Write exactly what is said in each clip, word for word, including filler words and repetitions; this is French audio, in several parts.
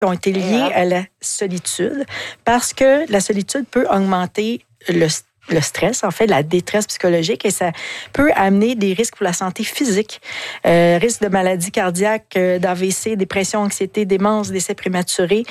ont été liées à la solitude parce que la solitude peut augmenter le stress. Le stress, en fait, la détresse psychologique, et ça peut amener des risques pour la santé physique. Euh, risque de maladies cardiaques, euh, d'A V C, dépression, anxiété, démence, décès prématuré.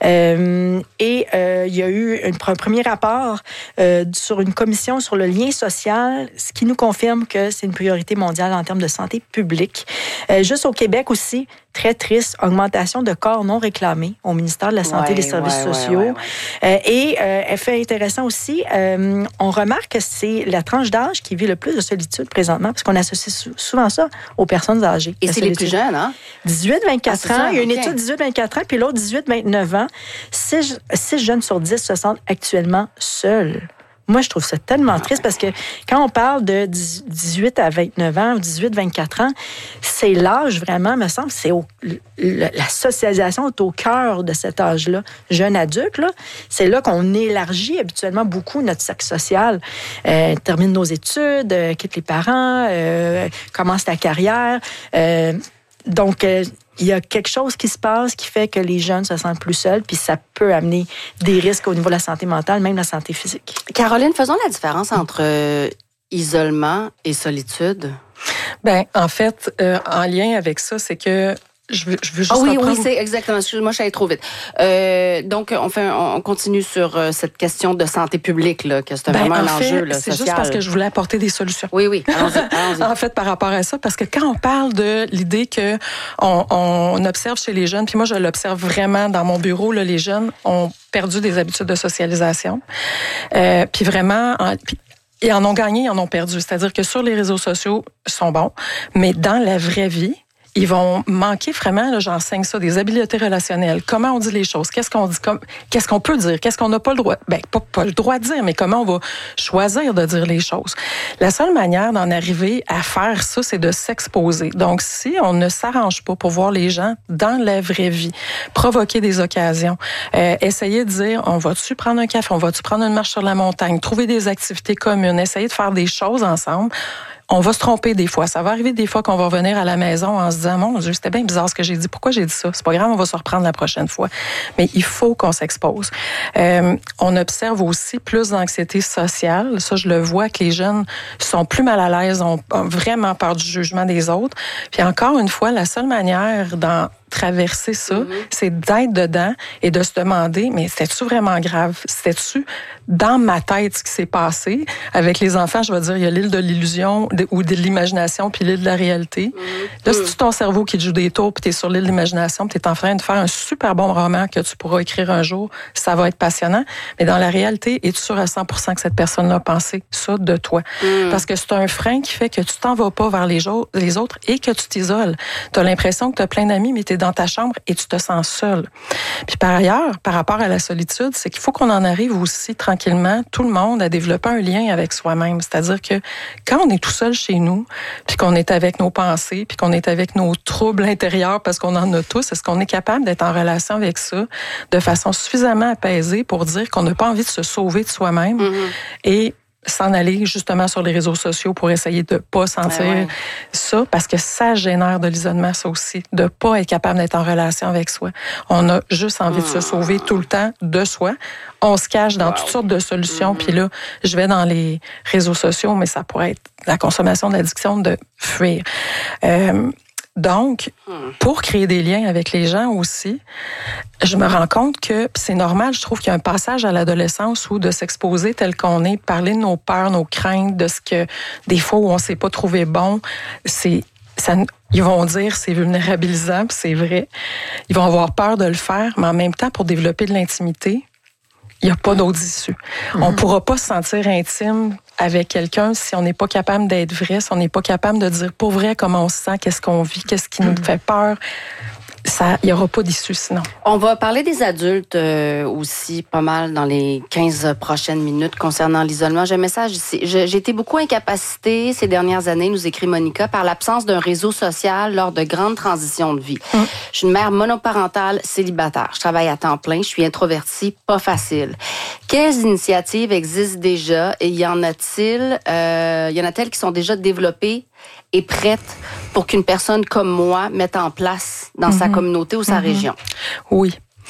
Euh, et euh, il y a eu un, un premier rapport euh, sur une commission sur le lien social, ce qui nous confirme que c'est une priorité mondiale en termes de santé publique. Euh, juste au Québec aussi, très triste, augmentation de corps non réclamés au ministère de la Santé ouais, et des Services ouais, sociaux. Ouais, ouais, ouais. Euh, et euh, effet intéressant aussi, euh, on remarque que c'est la tranche d'âge qui vit le plus de solitude présentement, parce qu'on associe sou- souvent ça aux personnes âgées. Et c'est solitude. les plus jeunes, hein? dix-huit vingt-quatre ah, ans. Ça, il y a une okay. étude dix-huit vingt-quatre ans, puis l'autre dix-huit vingt-neuf ans. six jeunes sur dix se sentent actuellement seuls. Moi, je trouve ça tellement triste parce que quand on parle de dix-huit à vingt-neuf ans ou dix-huit vingt-quatre ans, c'est l'âge vraiment, me semble, c'est au, le, la socialisation est au cœur de cet âge-là. Jeune adulte, là, c'est là qu'on élargit habituellement beaucoup notre cercle social. Euh, termine nos études, euh, quitte les parents, euh, commence ta carrière. Euh, donc, euh, il y a quelque chose qui se passe qui fait que les jeunes se sentent plus seuls, puis ça peut amener des risques au niveau de la santé mentale, même la santé physique. Caroline, faisons la différence entre euh, isolement et solitude. Ben, en fait, euh, en lien avec ça, c'est que je veux, je veux juste Ah oui, reprendre... oui, c'est exactement. Excuse-moi, je suis allée trop vite. Euh, donc, on fait, on continue sur euh, cette question de santé publique, là, que c'est ben, vraiment un fait, enjeu là, c'est social. juste parce que je voulais apporter des solutions. Oui, oui, allons-y, allons-y. En fait, par rapport à ça, parce que quand on parle de l'idée que on, on observe chez les jeunes, puis moi, je l'observe vraiment dans mon bureau, là, les jeunes ont perdu des habitudes de socialisation. Euh, puis vraiment... En, puis, ils en ont gagné, ils en ont perdu. C'est-à-dire que sur les réseaux sociaux, ils sont bons, mais dans la vraie vie, ils vont manquer vraiment, là, j'enseigne ça, des habiletés relationnelles. Comment on dit les choses? Qu'est-ce qu'on dit? Comme, qu'est-ce qu'on peut dire? Qu'est-ce qu'on n'a pas le droit? Ben, pas, pas le droit de dire, mais comment on va choisir de dire les choses? La seule manière d'en arriver à faire ça, c'est de s'exposer. Donc, si on ne s'arrange pas pour voir les gens dans la vraie vie, provoquer des occasions, euh, essayer de dire, on va-tu prendre un café? On va-tu prendre une marche sur la montagne? Trouver des activités communes? Essayer de faire des choses ensemble. On va se tromper des fois. Ça va arriver des fois qu'on va revenir à la maison en se disant, mon Dieu, c'était bien bizarre ce que j'ai dit. Pourquoi j'ai dit ça? C'est pas grave, on va se reprendre la prochaine fois. Mais il faut qu'on s'expose. Euh, on observe aussi plus d'anxiété sociale. Ça, je le vois que les jeunes sont plus mal à l'aise, ont, ont vraiment peur du jugement des autres. Puis encore une fois, la seule manière d'en traverser ça, mm-hmm. c'est d'être dedans et de se demander, mais c'était-tu vraiment grave? C'était-tu dans ma tête ce qui s'est passé? Avec les enfants, je vais dire, il y a l'île de l'illusion de, ou de l'imagination puis l'île de la réalité. Mm-hmm. Là, c'est ton cerveau qui te joue des tours puis t'es sur l'île de l'imagination puis t'es en train de faire un super bon roman que tu pourras écrire un jour. Ça va être passionnant. Mais dans la réalité, es-tu sûr à cent pour cent que cette personne-là a pensé ça de toi? Mm. Parce que c'est un frein qui fait que tu t'en vas pas vers les, jo- les autres et que tu t'isoles. T'as l'impression que t'as plein d'amis, mais t'es dans ta chambre et tu te sens seul. Puis par ailleurs, par rapport à la solitude, c'est qu'il faut qu'on en arrive aussi tranquillement, tout le monde, à développer un lien avec soi-même. C'est-à-dire que quand on est tout seul chez nous, puis qu'on est avec nos pensées, puis qu'on est avec nos troubles intérieurs, parce qu'on en a tous, est-ce qu'on est capable d'être en relation avec ça de façon suffisamment apaisée pour dire qu'on n'a pas envie de se sauver de soi-même mm-hmm. et s'en aller justement sur les réseaux sociaux pour essayer de pas sentir ouais, ouais. ça, parce que ça génère de l'isolement, ça aussi, de pas être capable d'être en relation avec soi. On a juste envie mmh. de se sauver tout le temps de soi. On se cache dans wow. toutes sortes de solutions, mmh. puis là, je vais dans les réseaux sociaux, mais ça pourrait être la consommation d'addiction, de fuir. Euh, Donc, pour créer des liens avec les gens aussi, je me rends compte que c'est normal, je trouve qu'il y a un passage à l'adolescence où de s'exposer tel qu'on est, parler de nos peurs, nos craintes, de ce que des fois où on s'est pas trouvé bon, c'est ça, ils vont dire c'est vulnérabilisant, puis c'est vrai. Ils vont avoir peur de le faire, mais en même temps, pour développer de l'intimité, il n'y a pas d'autre issue. Mm-hmm. On ne pourra pas se sentir intime avec quelqu'un si on n'est pas capable d'être vrai, si on n'est pas capable de dire pour vrai comment on se sent, qu'est-ce qu'on vit, qu'est-ce qui mm-hmm. nous fait peur. Ça, il n'y aura pas d'issue sinon. On va parler des adultes euh, aussi pas mal dans les quinze prochaines minutes concernant l'isolement. J'ai un message ici. J'ai été beaucoup incapacitée ces dernières années, nous écrit Monica, par l'absence d'un réseau social lors de grandes transitions de vie. Mmh. Je suis une mère monoparentale célibataire. Je travaille à temps plein. Je suis introvertie, pas facile. Quelles initiatives existent déjà et y en a-t-il, euh, y en a-t-il qui sont déjà développées et prête pour qu'une personne comme moi mette en place dans mm-hmm. sa communauté ou sa mm-hmm. région? Oui.